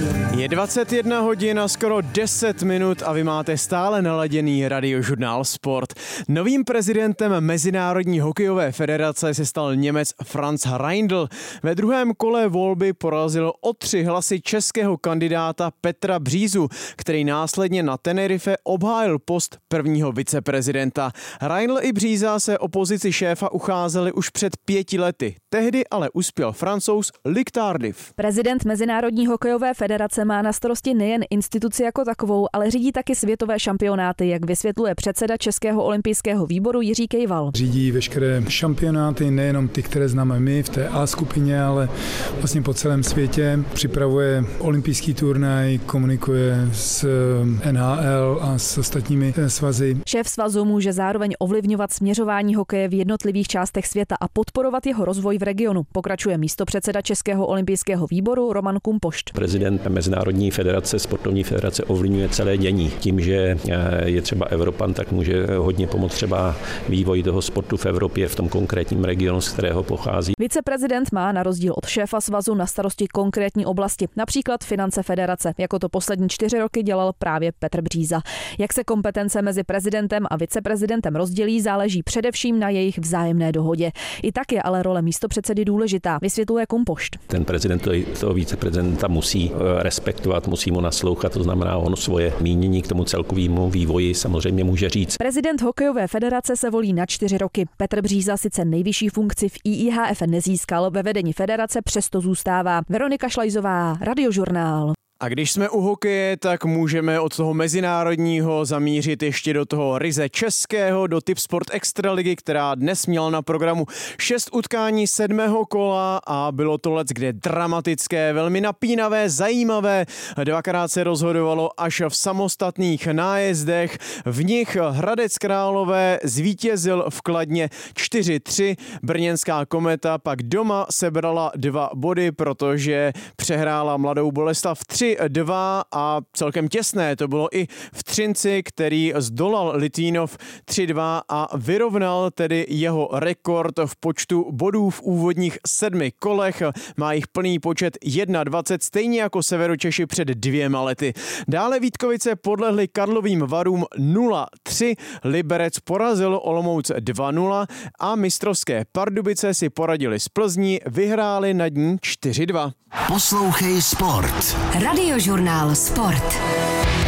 Je 21 hodin a skoro 10 minut a vy máte stále naladěný Radiožurnál Sport. Novým prezidentem Mezinárodní hokejové federace se stal Němec Franz Reindl. Ve druhém kole volby porazil o 3 hlasy českého kandidáta Petra Břízu, který následně na Tenerife obhájil post prvního viceprezidenta. Reindl i Bříza se o pozici šéfa ucházeli už před 5 lety. Tehdy ale uspěl Francouz Luc Tardif. Prezident Mezinárodní hokejové federace má na starosti nejen instituci jako takovou, ale řídí taky světové šampionáty, jak vysvětluje předseda Českého olympijského výboru Jiří Kejval. Řídí veškeré šampionáty, nejenom ty, které známe my v té A skupině, ale vlastně po celém světě. Připravuje olympijský turnaj, komunikuje s NHL a s ostatními svazy. Šéf svazu může zároveň ovlivňovat směřování hokeje v jednotlivých částech světa a podporovat jeho rozvoj v regionu, pokračuje místopředseda Českého olympijského výboru Roman Kumpošt. Prezident Mezinárodní federace, sportovní federace ovlivňuje celé dění. Tím, že je třeba Evropan, tak může hodně pomoct třeba vývoji toho sportu v Evropě, v tom konkrétním regionu, z kterého pochází. Viceprezident má na rozdíl od šéfa svazu na starosti konkrétní oblasti, například finance federace, jako to poslední 4 roky dělal právě Petr Bříza. Jak se kompetence mezi prezidentem a viceprezidentem rozdělí, záleží především na jejich vzájemné dohodě. I tak je ale role místopředsedy důležitá, vysvětluje Kumpošt. Ten prezident toho viceprezidenta musí respektovat, musí mu naslouchat, to znamená, on svoje mínění k tomu celkovému vývoji samozřejmě může říct. Prezident hokejové federace se volí na 4 roky. Petr Bříza sice nejvyšší funkci v IIHF nezískal, ve vedení federace přesto zůstává. Veronika Šlajzová, Radiožurnál. A když jsme u hokeje, tak můžeme od toho mezinárodního zamířit ještě do toho ryze českého, do Tipsport Extraligy, která dnes měla na programu 6 utkání 7. kola a bylo to leckde dramatické, velmi napínavé, zajímavé. 2krát se rozhodovalo až v samostatných nájezdech. V nich Hradec Králové zvítězil v Kladně 4-3. Brněnská Kometa pak doma sebrala 2 body, protože přehrála Mladou Boleslav 3-2 a celkem těsné to bylo i v Třinci, který zdolal Litvínov 3-2 a vyrovnal tedy jeho rekord v počtu bodů v úvodních 7 kolech. Má jich plný počet 21, stejně jako Severočeši před 2 lety. Dále Vítkovice podlehly Karlovým Varům 0-3, Liberec porazil Olomouc 2-0 a mistrovské Pardubice si poradili s Plzní, vyhráli nad ní 4-2. Poslouchej Sport. Radiožurnál Sport.